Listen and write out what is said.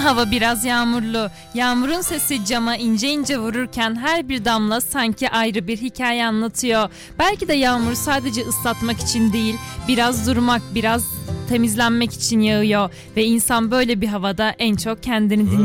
hava biraz yağmurlu. Yağmurun sesi cama ince ince vururken her bir damla sanki ayrı bir hikaye anlatıyor. Belki de yağmur sadece ıslatmak için değil, biraz durmak, biraz temizlenmek için yağıyor ve insan böyle bir havada en çok kendini dinliyor.